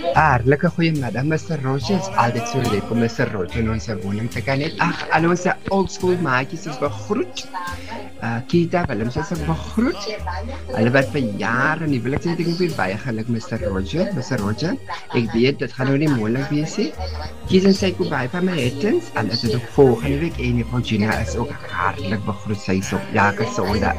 Hartlik goeiemiddag Mr. Roger. Is altyd so leuk om Mr. Roger in ons woning te kan hê. Ag, al ons old school maatjies is begroet. Kita Willem sê begroet. Hulle wat vir jare in die huwelik sit, ek weer baie geluk Mr. Roger. Mr. Roger, ek weet dit gaan nou nie moontlik wees nie. Kies en sê kom by van my hetens. Al is dit ook volgende week en Regina is ook hartlik begroet sy so lekker Sondag.